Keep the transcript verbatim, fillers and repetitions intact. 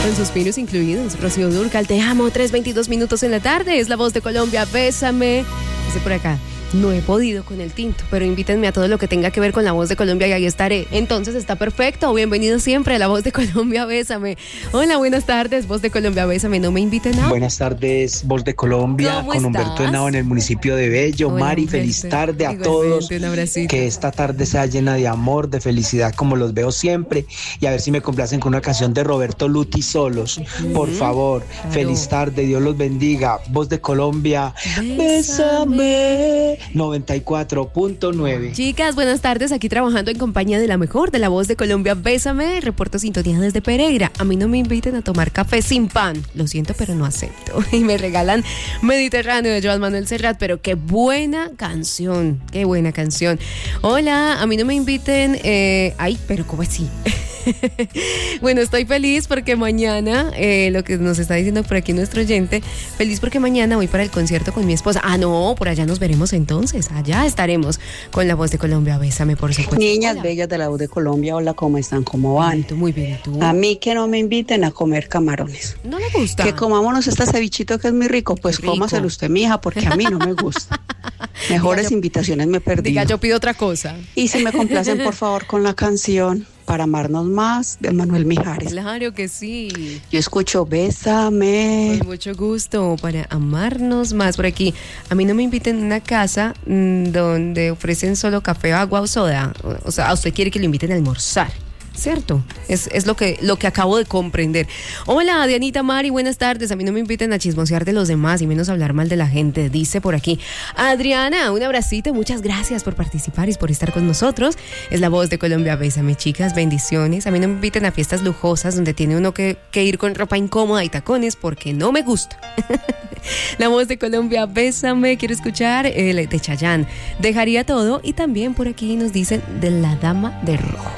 Con suspiros incluidos. Rocío Dúrcal, te amo. tres veintidós minutos en la tarde. Es la voz de Colombia. Bésame. Dice por acá. No he podido con el tinto, pero invítenme a todo lo que tenga que ver con la voz de Colombia y ahí estaré. Entonces está perfecto. Bienvenido siempre a la voz de Colombia. Bésame. Hola, buenas tardes. Voz de Colombia. Bésame. No me inviten a. Buenas tardes, voz de Colombia. ¿Cómo con estás? Humberto Henao en el municipio de Bello. Hola, Mari, Humberto. feliz tarde a Igualmente, todos. un abracito. Que esta tarde sea llena de amor, de felicidad, como los veo siempre. Y a ver si me complacen con una canción de Roberto Luti Solos. Por favor, Claro. feliz tarde, Dios los bendiga. Voz de Colombia. Bésame. Bésame. noventa y cuatro punto nueve. Chicas, buenas tardes, aquí trabajando en compañía de la mejor, de la voz de Colombia. Bésame, reporto sintonía desde Pereira. A mí no me inviten a tomar café sin pan, lo siento, pero no acepto. Y me regalan Mediterráneo de Joan Manuel Serrat, pero qué buena canción, qué buena canción. Hola, a mí no me inviten, eh, ay, pero ¿cómo así? Bueno, estoy feliz porque mañana, eh, lo que nos está diciendo por aquí nuestro oyente, feliz porque mañana voy para el concierto con mi esposa. Ah, no, por allá nos veremos entonces, allá estaremos con la voz de Colombia. Bésame, por supuesto. Niñas Hola. bellas de la voz de Colombia, hola, ¿cómo están? ¿Cómo van? Bien, tú, muy bien, ¿y tú? A mí que no me inviten a comer camarones. ¿No le gusta? Que comámonos este cevichito que es muy rico, pues Rico. cómaselo usted, mija, porque a mí no me gusta. Mejores Diga yo- invitaciones me perdí. Diga, yo pido otra cosa. Y si me complacen, por favor, con la canción Para amarnos más de Manuel Mijares. Claro que sí. Yo escucho Bésame. Con mucho gusto, para amarnos más por aquí. A mí no me inviten a una casa mmm, donde ofrecen solo café, agua o soda. O, o sea, a usted quiere que lo inviten a almorzar, ¿cierto? Es, es lo que, lo que acabo de comprender. Hola, Dianita, Mari, buenas tardes. A mí no me inviten a chismosear de los demás y menos a hablar mal de la gente, dice por aquí Adriana. Un abracito, muchas gracias por participar y por estar con nosotros. Es la voz de Colombia. Bésame, chicas, bendiciones. A mí no me inviten a fiestas lujosas donde tiene uno que, que ir con ropa incómoda y tacones porque no me gusta. La voz de Colombia. Bésame. Quiero escuchar el de Chayanne. Dejaría todo. Y también por aquí nos dicen de la Dama de Rojo.